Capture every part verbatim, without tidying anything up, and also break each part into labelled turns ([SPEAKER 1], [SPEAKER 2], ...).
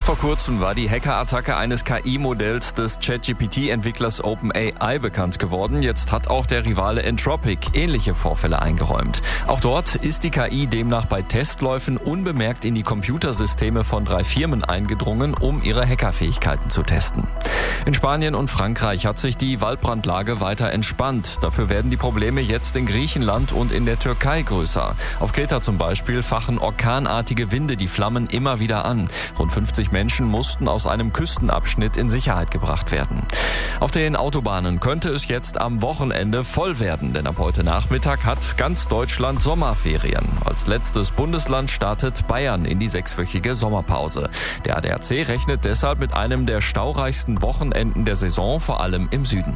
[SPEAKER 1] Vor kurzem war die Hackerattacke eines K I-Modells des ChatGPT-Entwicklers OpenAI bekannt geworden. Jetzt hat auch der Rivale Anthropic ähnliche Vorfälle eingeräumt. Auch dort ist die K I demnach bei Testläufen unbemerkt in die Computersysteme von drei Firmen eingedrungen, um ihre Hackerfähigkeiten zu testen. In Spanien und Frankreich hat sich die Waldbrandlage weiter entspannt. Dafür werden die Probleme jetzt in Griechenland und in der Türkei größer. Auf Kreta zum Beispiel fachen orkanartige Winde die Flammen immer wieder an. Rund fünfzig Menschen mussten aus einem Küstenabschnitt in Sicherheit gebracht werden. Auf den Autobahnen könnte es jetzt am Wochenende voll werden, denn ab heute Nachmittag hat ganz Deutschland Sommerferien. Als letztes Bundesland startet Bayern in die sechswöchige Sommerpause. Der A D A C rechnet deshalb mit einem der staureichsten Wochenenden der Saison, vor allem im Süden.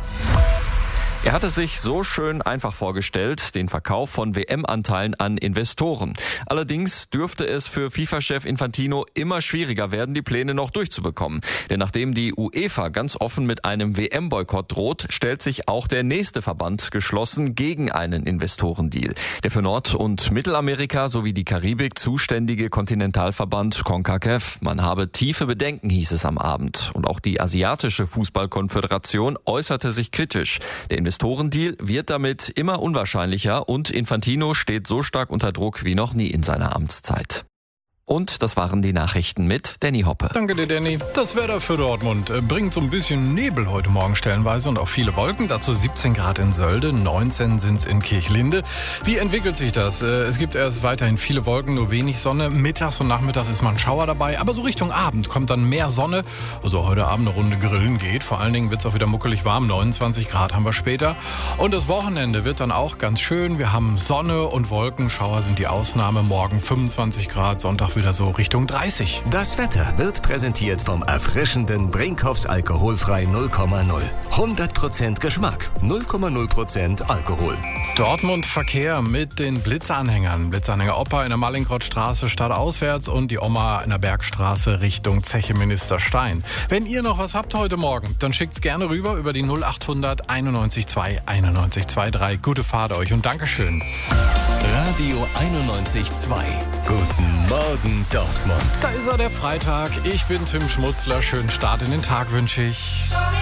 [SPEAKER 1] Er hat es sich so schön einfach vorgestellt, den Verkauf von W M-Anteilen an Investoren. Allerdings dürfte es für FIFA-Chef Infantino immer schwieriger werden, die Pläne noch durchzubekommen. Denn nachdem die UEFA ganz offen mit einem W M-Boykott droht, stellt sich auch der nächste Verband geschlossen gegen einen Investorendeal. Der für Nord- und Mittelamerika sowie die Karibik zuständige Kontinentalverband CONCACAF. Man habe tiefe Bedenken, hieß es am Abend. Und auch die asiatische Fußballkonföderation äußerte sich kritisch. Der Investorendeal wird damit immer unwahrscheinlicher und Infantino steht so stark unter Druck wie noch nie in seiner Amtszeit. Und das waren die Nachrichten mit Danny Hoppe.
[SPEAKER 2] Danke dir, Danny. Das Wetter für Dortmund äh, bringt so ein bisschen Nebel heute Morgen stellenweise und auch viele Wolken. Dazu siebzehn Grad in Sölde, neunzehn sind es in Kirchlinde. Wie entwickelt sich das? Äh, es gibt erst weiterhin viele Wolken, nur wenig Sonne. Mittags und nachmittags ist mal ein Schauer dabei. Aber so Richtung Abend kommt dann mehr Sonne. Also heute Abend eine Runde grillen geht. Vor allen Dingen wird es auch wieder muckelig warm. neunundzwanzig Grad haben wir später. Und das Wochenende wird dann auch ganz schön. Wir haben Sonne und Wolken. Schauer sind die Ausnahme. Morgen fünfundzwanzig Grad, Sonntag wieder so Richtung dreißig.
[SPEAKER 3] Das Wetter wird präsentiert vom erfrischenden Brinkhoffs alkoholfrei null Komma null. hundert Prozent Geschmack, null Komma null Prozent Alkohol.
[SPEAKER 2] Dortmund Verkehr mit den Blitzanhängern. Blitzanhänger Opa in der Mallinckrodtstraße stadtauswärts und die Oma in der Bergstraße Richtung Zeche Ministerstein. Wenn ihr noch was habt heute Morgen, dann schickt's gerne rüber über die null acht hundert einundneunzig zwei einundneunzig zweiunddreißig. Gute Fahrt euch und Dankeschön.
[SPEAKER 3] Radio einundneunzig Komma zwei. Guten Morgen Dortmund.
[SPEAKER 2] Da ist er, der Freitag. Ich bin Tim Schmutzler. Schönen Start in den Tag wünsche ich.